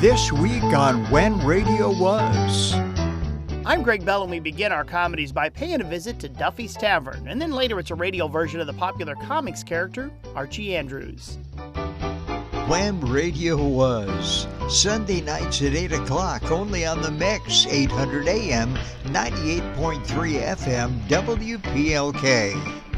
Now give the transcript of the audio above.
This week on When Radio Was. I'm Greg Bell, and we begin our comedies by paying a visit to Duffy's Tavern, and then later it's a radio version of the popular comics character, Archie Andrews. When Radio Was. Sunday nights at 8 o'clock, only on the Mix, 800 AM, 98.3 FM, WPLK.